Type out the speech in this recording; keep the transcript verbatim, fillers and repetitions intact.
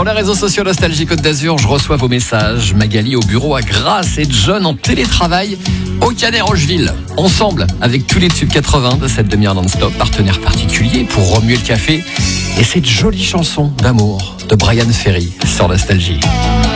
Sur les réseaux sociaux Nostalgie Côte d'Azur, je reçois vos messages. Magali au bureau à Grasse et John en télétravail au Canet Rocheville. Ensemble, avec tous les tubes quatre-vingts de cette demi-heure non-stop, partenaire particulier pour remuer le café et cette jolie chanson d'amour de Brian Ferry sur Nostalgie.